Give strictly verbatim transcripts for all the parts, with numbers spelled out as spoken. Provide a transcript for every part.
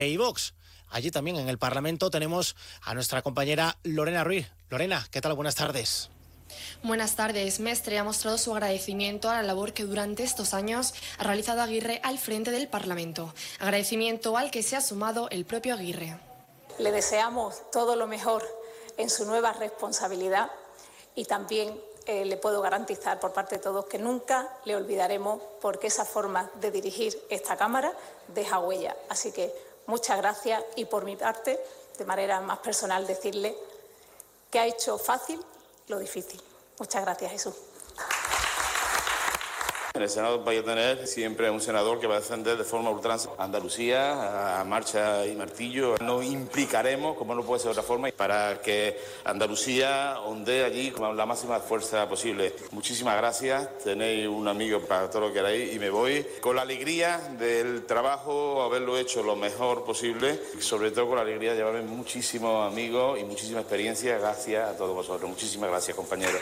y Vox. Allí también en el Parlamento tenemos a nuestra compañera Lorena Ruiz. Lorena, ¿qué tal? Buenas tardes. Buenas tardes. Mestre ha mostrado su agradecimiento a la labor que durante estos años ha realizado Aguirre al frente del Parlamento. Agradecimiento al que se ha sumado el propio Aguirre. Le deseamos todo lo mejor en su nueva responsabilidad y también eh, le puedo garantizar por parte de todos que nunca le olvidaremos, porque esa forma de dirigir esta Cámara deja huella. Así que muchas gracias y por mi parte, de manera más personal, decirle que ha hecho fácil lo difícil. Muchas gracias, Jesús. En el Senado vais a tener siempre un senador que va a defender de forma ultranza a Andalucía, a marcha y martillo. Nos implicaremos, como no puede ser de otra forma, para que Andalucía ondee allí con la máxima fuerza posible. Muchísimas gracias, tenéis un amigo para todo lo que queráis y me voy con la alegría del trabajo, haberlo hecho lo mejor posible y sobre todo con la alegría de llevarme muchísimos amigos y muchísima experiencia. Gracias a todos vosotros. Muchísimas gracias, compañeros.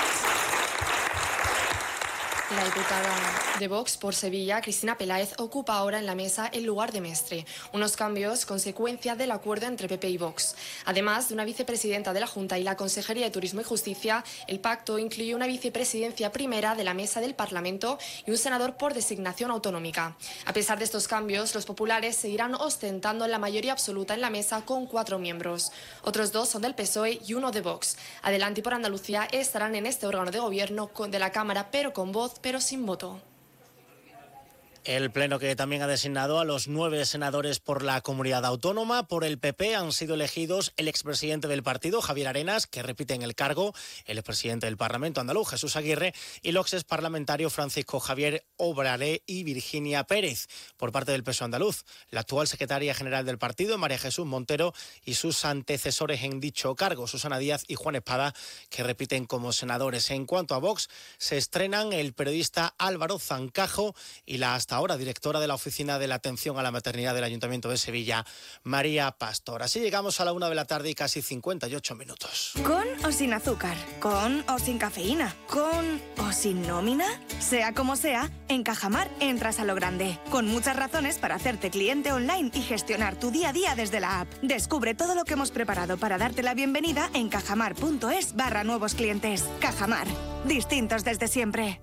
La diputada de Vox por Sevilla, Cristina Peláez, ocupa ahora en la mesa el lugar de Mestre, unos cambios consecuencia del acuerdo entre P P y Vox. Además de una vicepresidenta de la Junta y la Consejería de Turismo y Justicia, el pacto incluye una vicepresidencia primera de la mesa del Parlamento y un senador por designación autonómica. A pesar de estos cambios, los populares seguirán ostentando la mayoría absoluta en la mesa con cuatro miembros. Otros dos son del P S O E y uno de Vox. Adelante y por Andalucía estarán en este órgano de gobierno de la Cámara, pero con voz pero sin voto. El Pleno, que también ha designado a los nueve senadores por la comunidad autónoma. Por el P P han sido elegidos el expresidente del partido, Javier Arenas, que repite en el cargo, el expresidente del Parlamento andaluz, Jesús Aguirre, y los exparlamentarios Francisco Javier Obraré y Virginia Pérez. Por parte del P S O E andaluz, la actual secretaria general del partido, María Jesús Montero, y sus antecesores en dicho cargo, Susana Díaz y Juan Espada, que repiten como senadores. En cuanto a Vox, se estrenan el periodista Álvaro Zancajo y la hasta ahora directora de la Oficina de la Atención a la Maternidad del Ayuntamiento de Sevilla, María Pastor. Así llegamos a la una de la tarde y casi cincuenta y ocho minutos. ¿Con o sin azúcar? ¿Con o sin cafeína? ¿Con o sin nómina? Sea como sea, en Cajamar entras a lo grande, con muchas razones para hacerte cliente online y gestionar tu día a día desde la app. Descubre todo lo que hemos preparado para darte la bienvenida en cajamar.es barra nuevos clientes. Cajamar, distintos desde siempre.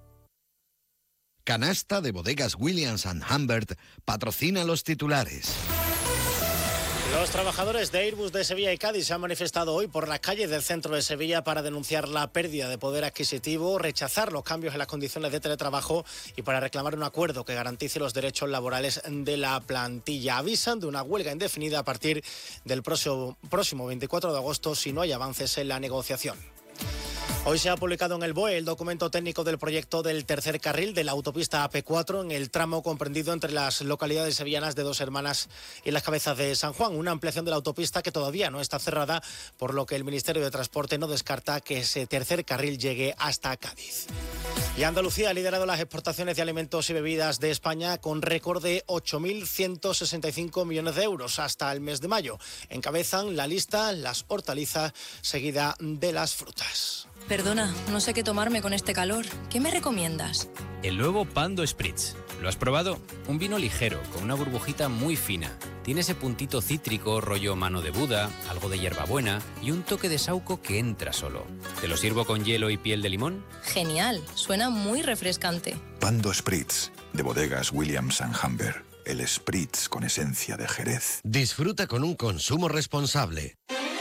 Canasta de Bodegas Williams and Humbert patrocina los titulares. Los trabajadores de Airbus de Sevilla y Cádiz se han manifestado hoy por las calles del centro de Sevilla para denunciar la pérdida de poder adquisitivo, rechazar los cambios en las condiciones de teletrabajo y para reclamar un acuerdo que garantice los derechos laborales de la plantilla. Avisan de una huelga indefinida a partir del próximo, próximo veinticuatro de agosto si no hay avances en la negociación. Hoy se ha publicado en el B O E el documento técnico del proyecto del tercer carril de la autopista A P cuatro en el tramo comprendido entre las localidades sevillanas de Dos Hermanas y Las Cabezas de San Juan. Una ampliación de la autopista que todavía no está cerrada, por lo que el Ministerio de Transporte no descarta que ese tercer carril llegue hasta Cádiz. Y Andalucía ha liderado las exportaciones de alimentos y bebidas de España con récord de ocho mil ciento sesenta y cinco millones de euros hasta el mes de mayo. Encabezan la lista las hortalizas, seguida de las frutas. Perdona, no sé qué tomarme con este calor. ¿Qué me recomiendas? El nuevo Pando Spritz. ¿Lo has probado? Un vino ligero, con una burbujita muy fina. Tiene ese puntito cítrico, rollo mano de Buda, algo de hierbabuena y un toque de saúco que entra solo. ¿Te lo sirvo con hielo y piel de limón? Genial, suena muy refrescante. Pando Spritz, de Bodegas Williams and Humbert. El Spritz con esencia de Jerez. Disfruta con un consumo responsable.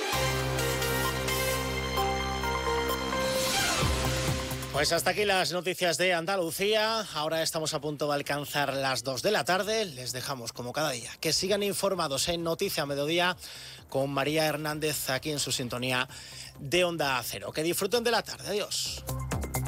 Pues hasta aquí las noticias de Andalucía. Ahora estamos a punto de alcanzar las dos de la tarde. Les dejamos como cada día. Que sigan informados en Noticia Mediodía con María Hernández aquí en su sintonía de Onda Cero. Que disfruten de la tarde. Adiós.